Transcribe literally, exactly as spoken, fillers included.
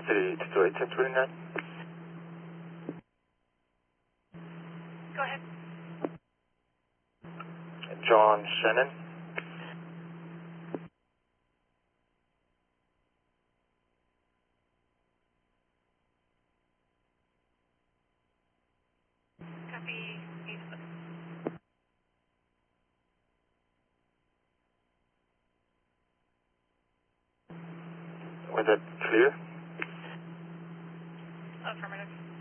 City Detroit, ten twenty-nine. Go ahead. John Shannon. Copy. Was that clear? Affirmative.